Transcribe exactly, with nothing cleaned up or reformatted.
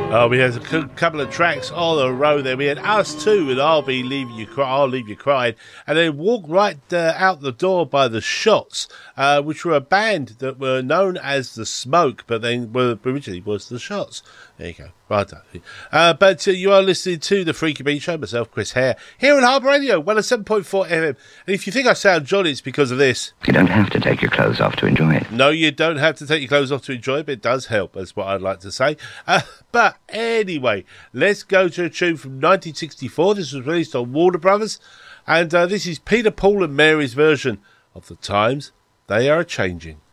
Oh, we had a c- couple of tracks on a row there. We had Us Too with I'll Be Leaving You Cry, I'll Leave You Crying, and then Walk Right uh, Out the Door by The Shots, uh, which were a band that were known as The Smoke, but then were originally was The Shots. There you go. Right. Uh, but uh, you are listening to The Freaky Beat Show, myself, Chris Hare, here on Harbour Radio, one oh seven point four F M. And if you think I sound jolly, it's because of this. You don't have to take your clothes off to enjoy it. No, you don't have to take your clothes off to enjoy it, but it does help, that's what I'd like to say. Uh, but anyway, let's go to a tune from nineteen sixty-four. This was released on Warner Brothers, and uh, this is Peter, Paul and Mary's version of The Times They Are A-Changing.